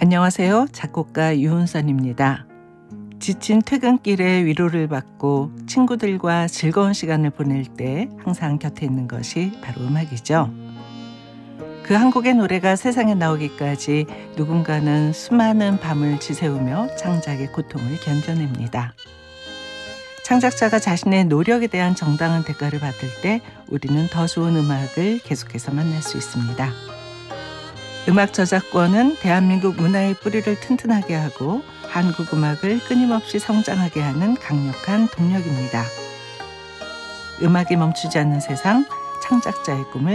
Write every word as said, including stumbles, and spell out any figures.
안녕하세요. 작곡가 유은선입니다. 지친 퇴근길에 위로를 받고 친구들과 즐거운 시간을 보낼 때 항상 곁에 있는 것이 바로 음악이죠. 그 한 곡의 노래가 세상에 나오기까지 누군가는 수많은 밤을 지새우며 창작의 고통을 견뎌냅니다. 창작자가 자신의 노력에 대한 정당한 대가를 받을 때 우리는 더 좋은 음악을 계속해서 만날 수 있습니다. 음악 저작권은 대한민국 문화의 뿌리를 튼튼하게 하고 한국 음악을 끊임없이 성장하게 하는 강력한 동력입니다. 음악이 멈추지 않는 세상, 창작자의 꿈을